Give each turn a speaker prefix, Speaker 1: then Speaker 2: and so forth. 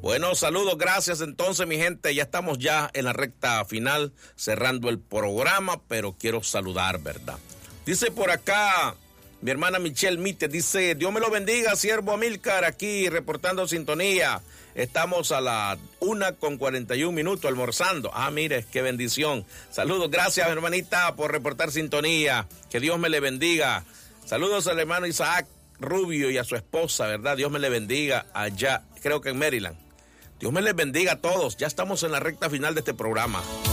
Speaker 1: Bueno, saludos, gracias entonces mi gente, ya estamos ya en la recta final, cerrando el programa, pero quiero saludar, ¿verdad? Dice por acá, mi hermana Michelle Mite, dice, Dios me lo bendiga, siervo Amílcar, aquí reportando sintonía. Estamos a las 1:41 almorzando. Ah, mire, qué bendición. Saludos, gracias hermanita por reportar sintonía, que Dios me le bendiga. Saludos al hermano Isaac Rubio y a su esposa, ¿verdad? Dios me le bendiga allá, creo que en Maryland. Dios me les bendiga a todos. Ya estamos en la recta final de este programa.